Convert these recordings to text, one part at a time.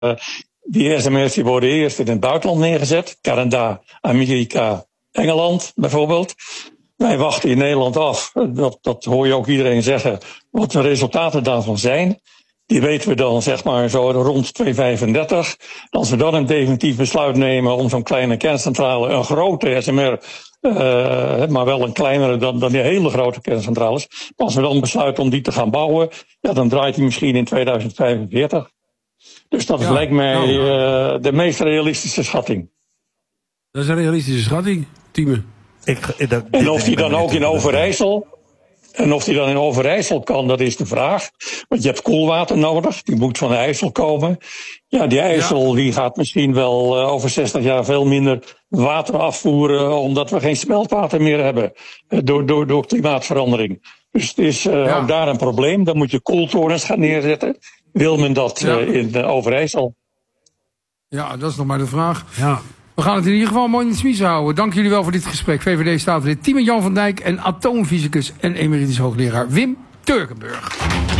Die SMR's die worden eerst in het buitenland neergezet. Canada, Amerika, Engeland bijvoorbeeld. Wij wachten in Nederland af, dat hoor je ook iedereen zeggen, wat de resultaten daarvan zijn. Die weten we dan zeg maar zo rond 2035. Als we dan een definitief besluit nemen om zo'n kleine kerncentrale, een grote SMR, maar wel een kleinere dan die hele grote kerncentrales. Maar als we dan besluiten om die te gaan bouwen, ja, dan draait die misschien in 2045. Dus dat lijkt mij de meest realistische schatting. Dat is een realistische schatting, Tieme. En of die dan ook in Overijssel... En of die dan in Overijssel kan, dat is de vraag. Want je hebt koelwater nodig, die moet van de IJssel komen. Ja, die IJssel die gaat misschien wel over 60 jaar veel minder water afvoeren, omdat we geen smeltwater meer hebben door klimaatverandering. Dus het is ook daar een probleem. Dan moet je koeltorens gaan neerzetten. Wil men dat in Overijssel? Ja, dat is nog maar de vraag. Ja. We gaan het in ieder geval mooi in het smiezen houden. Dank jullie wel voor dit gesprek. VVD-Staatslid Tieme Jan van Dijk en atoomfysicus en emeritus hoogleraar Wim Turkenburg.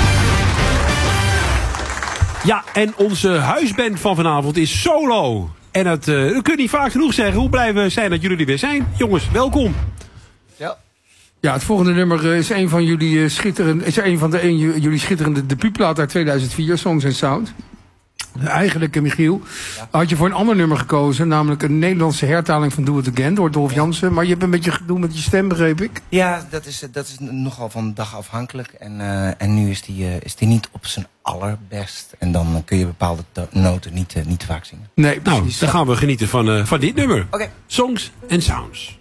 Ja, en onze huisband van vanavond is solo. En dat kun je niet vaak genoeg zeggen. Hoe blij we zijn dat jullie er weer zijn. Jongens, welkom. Ja, het volgende nummer is een van jullie jullie schitterende debuutplaat uit 2004, Songs and Sound. Eigenlijk, Michiel, had je voor een ander nummer gekozen, namelijk een Nederlandse hertaling van Do It Again door Dolph Jansen. Maar je hebt een beetje gedoe met je stem, begreep ik? Ja, dat is nogal van dag afhankelijk. En nu is die niet op zijn allerbest. En dan kun je bepaalde noten niet vaak zingen. Nee, precies. Nou, dan gaan we genieten van dit nummer. Okay. Songs and Sounds.